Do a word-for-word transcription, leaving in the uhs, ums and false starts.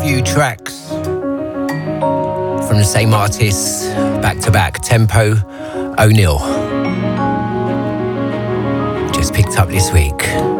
few tracks from the same artist, back to back. Tempo, O'Neill. Just picked up this week.